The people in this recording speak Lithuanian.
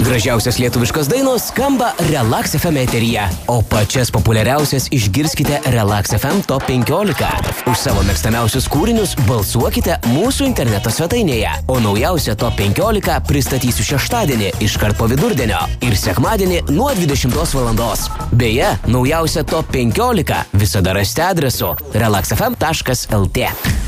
Gražiausias lietuviškos dainos skamba Relax FM eteryje, o pačias populiariausias išgirskite Relax FM Top 15. Už savo mėgstamiausius kūrinius balsuokite mūsų interneto svetainėje, o naujausią Top 15 pristatysiu šeštadienį iškart po vidurdienio ir sekmadienį nuo 20 valandos. Beje, naujausią Top 15 visada rasite adresu relaxfm.lt.